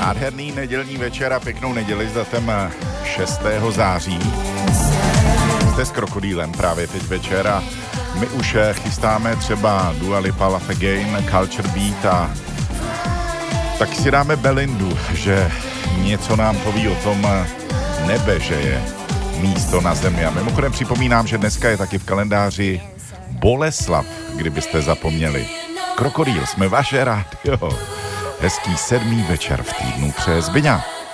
Nádherný nedělní večer a pěknou neděli s datem 6. září. Jste s Krokodýlem právě teď večer a my už chystáme třeba Dua Lipa, Love Again, Culture Beat a tak si dáme Belindu, že něco nám poví o tom nebe, že je místo na zemi. A mimochodem připomínám, že dneska je taky v kalendáři Boleslav, kdybyste zapomněli. Krokodýl, jsme vaše rádio. Hezký 7. večer v týdnu přeje Zbyňa.